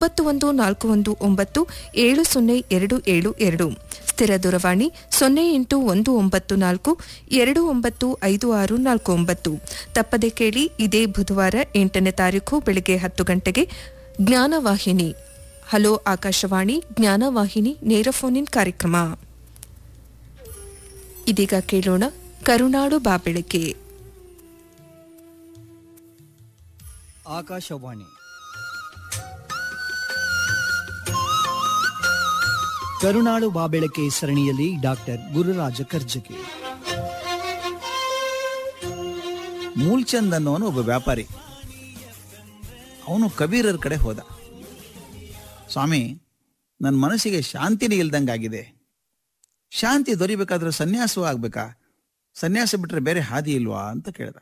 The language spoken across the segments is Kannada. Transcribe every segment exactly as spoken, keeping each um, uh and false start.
ಒಂಬತ್ತು ಒಂದು ನಾಲ್ಕು ಒಂದು ಒಂಬತ್ತು ಏಳು ಸೊನ್ನೆ ಎರಡು ಏಳು ಎರಡು. ಸ್ಥಿರ ದೂರವಾಣಿ ಸೊನ್ನೆ ಎಂಟು ಒಂದು ಒಂಬತ್ತು ನಾಲ್ಕು ಎರಡು ಒಂಬತ್ತು ಐದು ಆರು ನಾಲ್ಕು ಒಂಬತ್ತು. ತಪ್ಪದೆ ಕೇಳಿ, ಇದೇ ಬುಧವಾರ ಎಂಟನೇ ತಾರೀಕು ಬೆಳಗ್ಗೆ ಹತ್ತು ಗಂಟೆಗೆ ಜ್ಞಾನವಾಹಿನಿ ಹಲೋ ಆಕಾಶವಾಣಿ ಜ್ಞಾನವಾಹಿನಿ ನೇರ ಫೋನ್ ಇನ್ ಕಾರ್ಯಕ್ರಮ. ಇದೀಗ ಕೇಳೋಣ ಕರುನಾಡು ಬಾಬೆಳಕೆ. ಆಕಾಶವಾಣಿ ಕರುನಾಡು ಬಾಬೆಳಕೆ ಸರಣಿಯಲ್ಲಿ ಡಾಕ್ಟರ್ ಗುರುರಾಜ ಕರ್ಜಗಿ. ಮೂಲ್ಚಂದ್ ಅನ್ನೋನು ಒಬ್ಬ ವ್ಯಾಪಾರಿ. ಅವನು ಕಬೀರರ ಕಡೆ ಹೋದ. ಸ್ವಾಮಿ, ನನ್ನ ಮನಸ್ಸಿಗೆ ಶಾಂತಿನೇ ಇಲ್ದಂಗಾಗಿದೆ. ಶಾಂತಿ ದೊರಿಬೇಕಾದ್ರೆ ಸನ್ಯಾಸವೂ ಆಗ್ಬೇಕಾ? ಸನ್ಯಾಸ ಬಿಟ್ರೆ ಬೇರೆ ಹಾದಿ ಇಲ್ವಾ ಅಂತ ಕೇಳ್ದ.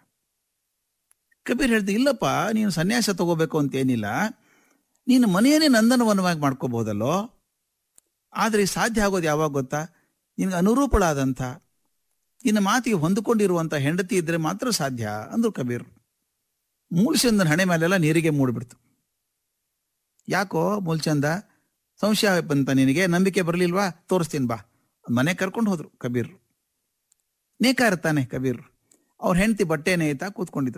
ಕಬೀರ್ ಹೇಳ್ದ, ಇಲ್ಲಪ್ಪ, ನೀನು ಸನ್ಯಾಸ ತಗೋಬೇಕು ಅಂತೇನಿಲ್ಲ. ನೀನು ಮನೆಯನ್ನೇ ನಂದನವನವಾಗಿ ಮಾಡ್ಕೋಬಹುದಲ್ಲೋ. ಆದರೆ ಸಾಧ್ಯ ಆಗೋದು ಯಾವಾಗ ಗೊತ್ತಾ? ನಿನಗೆ ಅನುರೂಪಳಾದಂಥ, ನಿನ್ನ ಮಾತಿಗೆ ಹೊಂದಿಕೊಂಡಿರುವಂಥ ಹೆಂಡತಿ ಇದ್ರೆ ಮಾತ್ರ ಸಾಧ್ಯ ಅಂದ್ರು ಕಬೀರ್. ಮೂಲ್ಚಂದನ ಹಣೆ ಮೇಲೆಲ್ಲ ನೀರಿಗೆ ಮೂಡ್ಬಿಡ್ತು. ಯಾಕೋ ಮೂಲ್ಚಂದ, ಸಂಶಯ ಬಂತ ನಿನಗೆ? ನಂಬಿಕೆ ಬರಲಿಲ್ವಾ? ತೋರಿಸ್ತೀನಿ ಬಾ. ಮನೆ ಕರ್ಕೊಂಡು ಹೋದ್ರು ಕಬೀರ್. ನೇಕಾರ ತಾನೆ ಕಬೀರ್. ಅವ್ರ ಹೆಂಡತಿ ಬಟ್ಟೆ ನೇಯ್ತಾ ಕೂತ್ಕೊಂಡಿದ್ರು.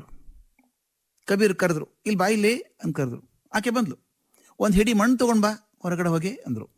ಕಬೀರ್ ಕರೆದ್ರು, ಇಲ್ಲಿ ಬಾ ಇಲ್ಲಿ ಅಂತ ಕರೆದ್ರು. ಆಕೆ ಬಂದ್ಲು. ಒಂದು ಹಿಡಿ ಮಣ್ಣು ತಗೊಂಡ್ ಬಾ, ಹೊರಗಡೆ ಹೋಗಿ ಅಂದ್ರು.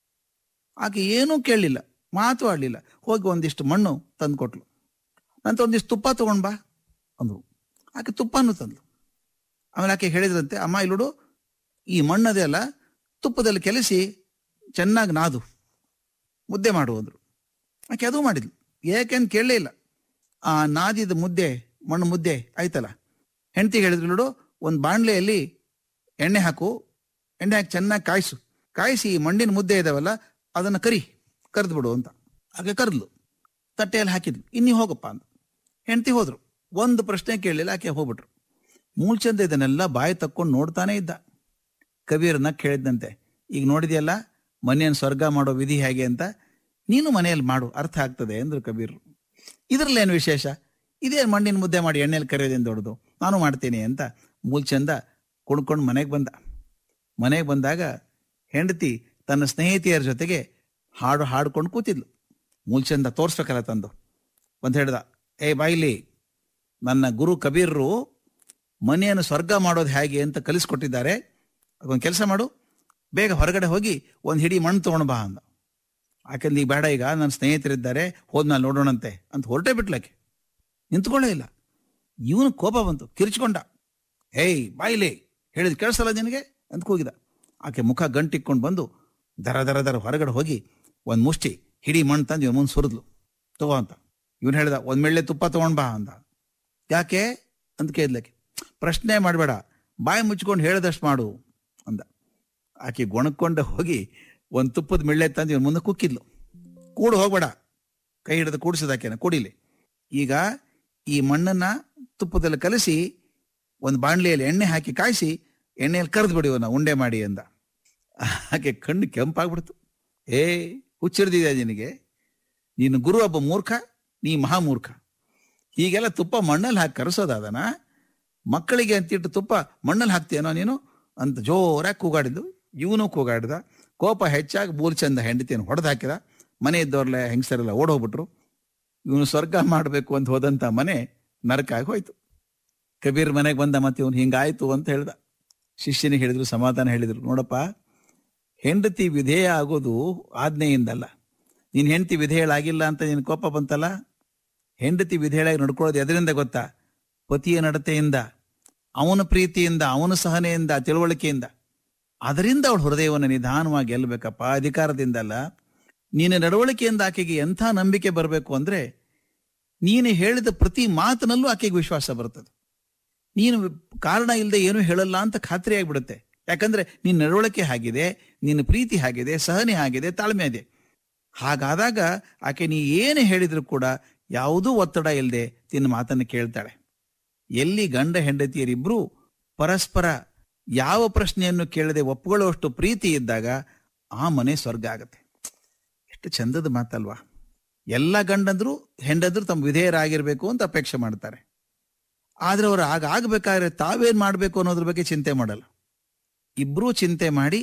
ಆಕೆ ಏನೂ ಕೇಳಲಿಲ್ಲ, ಮಾತು ಆಡಲಿಲ್ಲ. ಹೋಗಿ ಒಂದಿಷ್ಟು ಮಣ್ಣು ತಂದು ಕೊಟ್ಲು. ನಂತರ ಒಂದಿಷ್ಟು ತುಪ್ಪ ತಗೊಂಡ್ ಬಾ ಅಂದ್ರು. ಆಕೆ ತುಪ್ಪನೂ ತಂದ್ಲು. ಆಮೇಲೆ ಆಕೆ ಹೇಳಿದ್ರಂತೆ, ಅಮ್ಮ ಇಲ್ಲೋಡು, ಈ ಮಣ್ಣದೇ ಅಲ್ಲ, ತುಪ್ಪದಲ್ಲಿ ಕೆಲಸಿ ಚೆನ್ನಾಗಿ ನಾದು ಮುದ್ದೆ ಮಾಡು ಅಂದ್ರು. ಆಕೆ ಅದು ಮಾಡಿದ್ಲು. ಏಕೆಂದು ಕೇಳಲೇ ಇಲ್ಲ. ಆ ನಾದಿದ ಮುದ್ದೆ, ಮಣ್ಣು ಮುದ್ದೆ ಆಯ್ತಲ್ಲ, ಹೆಂಡತಿಗೆ ಹೇಳಿದ್ರು, ನೋಡು, ಒಂದು ಬಾಣಲೆಯಲ್ಲಿ ಎಣ್ಣೆ ಹಾಕು, ಎಣ್ಣೆ ಹಾಕಿ ಚೆನ್ನಾಗಿ ಕಾಯಿಸು, ಕಾಯಿಸಿ ಮಣ್ಣಿನ ಮುದ್ದೆ ಇದಾವಲ್ಲ ಅದನ್ನು ಕರಿ, ಕರೆದು ಬಿಡು ಅಂತ. ಆಕೆ ಕರೆದ್ಲು, ತಟ್ಟೆಯಲ್ಲಿ ಹಾಕಿದ್ಲು. ಇನ್ನೀ ಹೋಗಪ್ಪ ಅಂತ. ಹೆಂಡತಿ ಹೋದ್ರು. ಒಂದು ಪ್ರಶ್ನೆ ಕೇಳಲಿಲ್ಲ, ಆಕೆ ಹೋಗ್ಬಿಟ್ರು. ಮೂಲ್ಚಂದ ಇದನ್ನೆಲ್ಲ ಬಾಯಿ ತಕ್ಕೊಂಡು ನೋಡ್ತಾನೆ ಇದ್ದ. ಕಬೀರನ್ನ ಕೇಳಿದ್ದಂತೆ, ಈಗ ನೋಡಿದೆಯಲ್ಲ ಮನೆಯನ್ನು ಸ್ವರ್ಗ ಮಾಡೋ ವಿಧಿ ಹೇಗೆ ಅಂತ, ನೀನು ಮನೆಯಲ್ಲಿ ಮಾಡು, ಅರ್ಥ ಆಗ್ತದೆ ಅಂದ್ರು ಕಬೀರ್. ಇದ್ರಲ್ಲೇನು ವಿಶೇಷ? ಇದೇ ಮಣ್ಣಿನ ಮುದ್ದೆ ಮಾಡಿ ಎಣ್ಣೆಯಲ್ಲಿ ಕರೆಯೋದೇನು ದೊಡ್ಡದು, ನಾನು ಮಾಡ್ತೀನಿ ಅಂತ ಮೂಲ್ಚಂದ ಕುಣ್ಕೊಂಡು ಮನೆಗೆ ಬಂದ. ಮನೆಗೆ ಬಂದಾಗ ಹೆಂಡತಿ ತನ್ನ ಸ್ನೇಹಿತೆಯರ ಜೊತೆಗೆ ಹಾಡು ಹಾಡ್ಕೊಂಡು ಕೂತಿದ್ಲು. ಮೂಲ್ಚಂದ ತೋರ್ಸ್ಬೇಕಲ್ಲ ತಂದು ಅಂತ ಹೇಳ್ದ, ಏ ಬಾಯಿಲಿ, ನನ್ನ ಗುರು ಕಬೀರರು ಮನೆಯನ್ನು ಸ್ವರ್ಗ ಮಾಡೋದು ಹೇಗೆ ಅಂತ ಕಲಿಸ್ಕೊಟ್ಟಿದ್ದಾರೆ. ಅದೊಂದು ಕೆಲಸ ಮಾಡು, ಬೇಗ ಹೊರಗಡೆ ಹೋಗಿ ಒಂದು ಹಿಡಿ ಮಣ್ಣು ತೊಗೊಂಡು ಬಾ ಅಂದ. ಆಕೆಂದು, ಈಗ ಬೇಡ, ಈಗ ನನ್ನ ಸ್ನೇಹಿತರಿದ್ದಾರೆ, ಹೋದ್ಮೇಲೆ ನೋಡೋಣಂತೆ ಅಂತ ಹೊರಟೇ ಬಿಟ್ಲಾಕೆ. ನಿಂತ್ಕೊಳ್ಳೇ ಇಲ್ಲ. ಇವನು ಕೋಪ ಬಂತು, ಕಿರ್ಚ್ಕೊಂಡ. ಏಯ್ ಬಾಯಿಲಿ, ಹೇಳಿದ್ ಕೇಳಿಸಲ್ಲ ನಿನಗೆ ಅಂತ ಕೂಗಿದ. ಆಕೆ ಮುಖ ಗಂಟಿಕ್ಕೊಂಡು ಬಂದು ದರ ದರ ದರ ಹೊರಗಡೆ ಹೋಗಿ ಒಂದು ಮುಷ್ಟಿ ಹಿಡಿ ಮಣ್ಣು ತಂದು ಇವನು ಮುಂದೆ ಸುರಿದ್ಲು. ತಗೋ ಅಂತ. ಇವನು ಹೇಳ್ದ, ಒಂದು ಮೆಳ್ಳೆ ತುಪ್ಪ ತೊಗೊಂಡು ಬಾ ಅಂದ. ಯಾಕೆ ಅಂತ ಕೇಳಿದ್ಲಕ್ಕೆ. ಪ್ರಶ್ನೆ ಮಾಡಬೇಡ, ಬಾಯಿ ಮುಚ್ಕೊಂಡು ಹೇಳಿದಷ್ಟು ಮಾಡು ಅಂದ. ಆಕೆ ಗೊಣಕೊಂಡೆ ಹೋಗಿ ಒಂದು ತುಪ್ಪದ ಮೆಳ್ಳೆ ತಂದು ಇವನು ಮುಂದೆ ಕುಕ್ಕಿದ್ಲು. ಕೂಡು ಹೋಗ್ಬೇಡ, ಕೈ ಹಿಡಿದು ಕೂಡಿಸಿದಾಕೆನ, ಕೂಡಿಲಿ. ಈಗ ಈ ಮಣ್ಣನ್ನ ತುಪ್ಪದಲ್ಲಿ ಕಲಸಿ ಒಂದು ಬಾಣಲೆಯಲ್ಲಿ ಎಣ್ಣೆ ಹಾಕಿ ಕಾಯಿಸಿ ಎಣ್ಣೆಯಲ್ಲಿ ಕರೆದು ಬಿಡಿವನ ಉಂಡೆ ಮಾಡಿ ಅಂದ. ಆಕೆ ಕಣ್ಣು ಕೆಂಪಾಗ್ಬಿಡ್ತು. ಏ ಹುಚ್ಚಿಡ್ದಿದೆ ನಿನಗೆ, ನೀನು ಗುರು ಒಬ್ಬ ಮೂರ್ಖ, ನೀ ಮಹಾಮೂರ್ಖ. ಹೀಗೆಲ್ಲ ತುಪ್ಪ ಮಣ್ಣಲ್ಲಿ ಹಾಕಿ ಕರೆಸೋದಾದನ? ಮಕ್ಕಳಿಗೆ ಅಂತಿಟ್ಟು ತುಪ್ಪ ಮಣ್ಣಲ್ಲಿ ಹಾಕ್ತೀಯನೋ ನೀನು ಅಂತ ಜೋರಾಗಿ ಕೂಗಾಡಿದ್ದು. ಇವನು ಕೂಗಾಡಿದ. ಕೋಪ ಹೆಚ್ಚಾಗಿ ಮೂಲ್ಚಂದ ಹೆಂಡತಿಯನ್ನು ಹೊಡೆದು ಹಾಕಿದ. ಮನೆ ಇದ್ದವ್ರಲ್ಲ ಹೆಂಗಸರೆಲ್ಲ ಓಡೋಗ್ಬಿಟ್ರು. ಇವನು ಸ್ವರ್ಗ ಮಾಡಬೇಕು ಅಂತ ಹೋದಂಥ ಮನೆ ನರಕ ಆಗಿ ಹೋಯ್ತು. ಕಬೀರ್ ಮನೆಗೆ ಬಂದ, ಮತ್ತೆ ಇವನು ಹಿಂಗಾಯ್ತು ಅಂತ ಹೇಳ್ದ. ಶಿಷ್ಯನಿಗೆ ಹೇಳಿದ್ರು, ಸಮಾಧಾನ ಹೇಳಿದ್ರು, ನೋಡಪ್ಪ, ಹೆಂಡತಿ ವಿಧೇಯ ಆಗೋದು ಆಜ್ಞೆಯಿಂದಲ್ಲ. ನೀನು ಹೆಂಡತಿ ವಿಧೇಯಳಾಗಿಲ್ಲ ಅಂತ ನಿನ್ನ ಕೋಪ ಬಂತಲ್ಲ. ಹೆಂಡತಿ ವಿಧೇಯಳಾಗಿ ನಡ್ಕೊಳ್ಳೋದು ಎದರಿಂದ ಗೊತ್ತಾ? ಪತಿಯ ನಡತೆಯಿಂದ, ಅವನ ಪ್ರೀತಿಯಿಂದ, ಅವನ ಸಹನೆಯಿಂದ, ತಿಳುವಳಿಕೆಯಿಂದ. ಅದರಿಂದ ಅವಳು ಹೃದಯವನ್ನು ನಿಧಾನವಾಗಿ ಗೆಲ್ಲಬೇಕಪ್ಪ, ಅಧಿಕಾರದಿಂದಲ್ಲ. ನೀನು ನಡವಳಿಕೆಯಿಂದ ಆಕೆಗೆ ಎಂಥ ನಂಬಿಕೆ ಬರಬೇಕು ಅಂದ್ರೆ, ನೀನು ಹೇಳಿದ ಪ್ರತಿ ಮಾತಿನಲ್ಲೂ ಆಕೆಗೆ ವಿಶ್ವಾಸ ಬರ್ತದೆ. ನೀನು ಕಾರಣ ಇಲ್ಲದೆ ಏನೂ ಹೇಳಲ್ಲ ಅಂತ ಖಾತ್ರಿ ಆಗಿಬಿಡುತ್ತೆ. ಯಾಕಂದ್ರೆ ನಿನ್ನ ನಡವಳಿಕೆ ಆಗಿದೆ, ನಿನ್ನ ಪ್ರೀತಿ ಆಗಿದೆ, ಸಹನೆ ಆಗಿದೆ, ತಾಳ್ಮೆ ಇದೆ. ಹಾಗಾದಾಗ ಆಕೆ ನೀ ಏನು ಹೇಳಿದ್ರು ಕೂಡ ಯಾವುದೂ ಒತ್ತಡ ಇಲ್ಲದೆ ನಿನ್ನ ಮಾತನ್ನು ಕೇಳ್ತಾಳೆ. ಎಲ್ಲಿ ಗಂಡ ಹೆಂಡತಿಯರಿಬ್ರು ಪರಸ್ಪರ ಯಾವ ಪ್ರಶ್ನೆಯನ್ನು ಕೇಳದೆ ಒಪ್ಕೊಳ್ಳುವಷ್ಟು ಪ್ರೀತಿ ಇದ್ದಾಗ ಆ ಮನೆ ಸ್ವರ್ಗ ಆಗತ್ತೆ. ಎಷ್ಟು ಚಂದದ ಮಾತಲ್ವಾ? ಎಲ್ಲ ಗಂಡಂದ್ರು ಹೆಂಡಂದ್ರು ತಮ್ಮ ವಿಧೇಯರಾಗಿರ್ಬೇಕು ಅಂತ ಅಪೇಕ್ಷೆ ಮಾಡ್ತಾರೆ. ಆದ್ರೆ ಅವ್ರು ಆಗ ಆಗ್ಬೇಕಾದ್ರೆ ತಾವೇನ್ ಮಾಡ್ಬೇಕು ಅನ್ನೋದ್ರ ಬಗ್ಗೆ ಚಿಂತೆ ಮಾಡಲ್ಲ. ಇಬ್ರೂ ಚಿಂತೆ ಮಾಡಿ